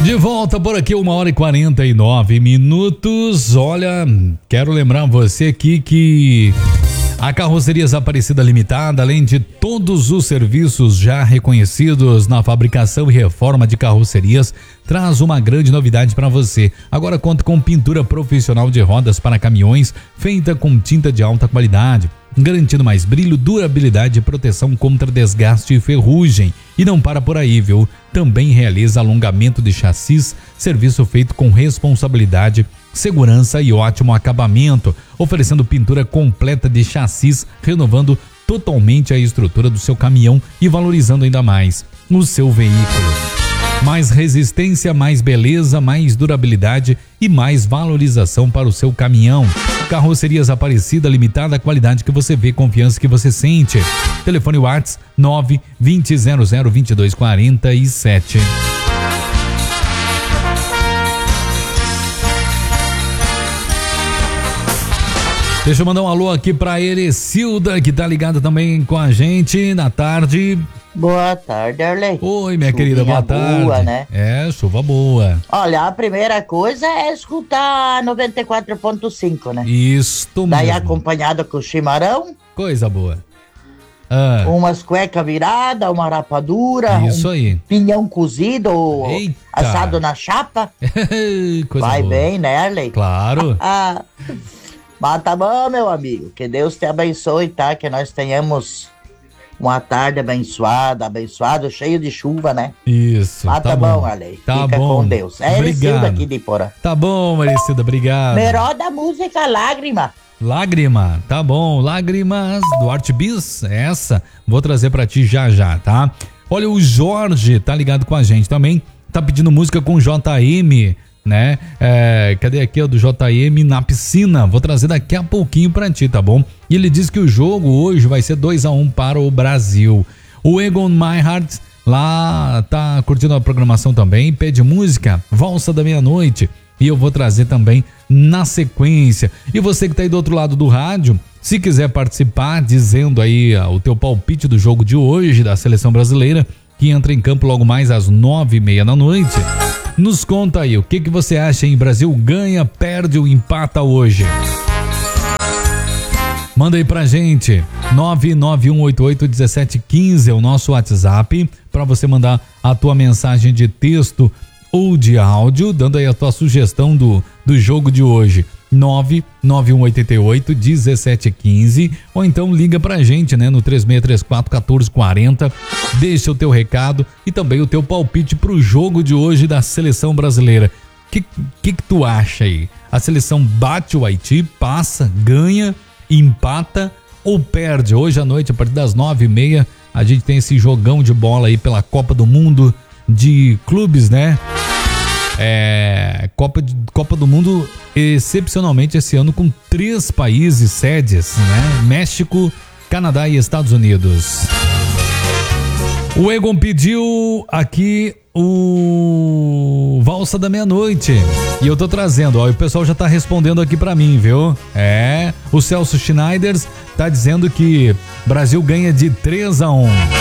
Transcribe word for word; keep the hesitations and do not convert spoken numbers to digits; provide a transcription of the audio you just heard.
De volta por aqui, uma hora e quarenta e nove minutos. Olha, quero lembrar você aqui que a Carrocerias Aparecida Limitada, além de todos os serviços já reconhecidos na fabricação e reforma de carrocerias, traz uma grande novidade para você. Agora conta com pintura profissional de rodas para caminhões, feita com tinta de alta qualidade, garantindo mais brilho, durabilidade e proteção contra desgaste e ferrugem. E não para por aí, viu? Também realiza alongamento de chassis, serviço feito com responsabilidade, segurança e ótimo acabamento, oferecendo pintura completa de chassis, renovando totalmente a estrutura do seu caminhão e valorizando ainda mais o seu veículo. Mais resistência, mais beleza, mais durabilidade e mais valorização para o seu caminhão. Carrocerias Aparecida Limitada, a qualidade que você vê, confiança que você sente. Telefone WhatsApp nove vinte zero zero vinte e dois quarenta e sete. Deixa eu mandar um alô aqui pra Erecilda, que tá ligada também com a gente na tarde. Boa tarde, Arley. Oi, minha Chuvinha querida, boa tarde. Boa, né? É, chuva boa. Olha, a primeira coisa é escutar noventa e quatro ponto cinco, né? Isto mesmo. Daí acompanhado com o chimarrão. Coisa boa. Ah. Umas cuecas viradas, uma rapadura. Isso um aí. Pinhão cozido ou Eita. assado na chapa. Coisa Vai boa. bem, né, Arley? Claro. Ah, mas tá bom, meu amigo. Que Deus te abençoe, tá? Que nós tenhamos uma tarde abençoada, abençoado, cheio de chuva, né? Isso. Ah, tá, tá bom, bom, Arley. Tá Fica bom. com Deus. É Erecilda aqui de Porã. Tá bom, Merecida, obrigado. Melhor da música Lágrima. Lágrima, tá bom. Lágrimas do Art Bis, essa vou trazer pra ti já já, tá? Olha, o Jorge tá ligado com a gente também, tá pedindo música com J M, né? É, cadê aqui, ó, do J M na piscina? Vou trazer daqui a pouquinho pra ti, tá bom? E ele diz que o jogo hoje vai ser dois a um para o Brasil. O Egon Meinhardt lá tá curtindo a programação também, pede música, Valsa da Meia-Noite. E eu vou trazer também na sequência. E você que tá aí do outro lado do rádio, se quiser participar, dizendo aí ó, o teu palpite do jogo de hoje da Seleção Brasileira, que entra em campo logo mais às nove e meia da noite, nos conta aí, o que que você acha, hein? Brasil ganha, perde ou empata hoje? Manda aí pra gente, nove nove um oito oito um sete um cinco é o nosso WhatsApp, para você mandar a tua mensagem de texto ou de áudio, dando aí a tua sugestão do, do jogo de hoje, nove nove um oito oito um sete um cinco, ou então liga pra gente, né, no três seis três quatro um quatro quatro zero, deixa o teu recado e também o teu palpite pro jogo de hoje da Seleção Brasileira. Que que, que tu acha aí? A seleção bate o Haiti, passa, ganha, empata ou perde? Hoje à noite, a partir das nove e meia, a gente tem esse jogão de bola aí pela Copa do Mundo de clubes, né? É, Copa, de, Copa do Mundo, excepcionalmente esse ano, com três países sedes, né? México, Canadá e Estados Unidos. O Egon pediu aqui o Valsa da Meia-Noite e eu tô trazendo, ó, o pessoal já tá respondendo aqui pra mim, viu? É, o Celso Schneiders tá dizendo que Brasil ganha de três a um.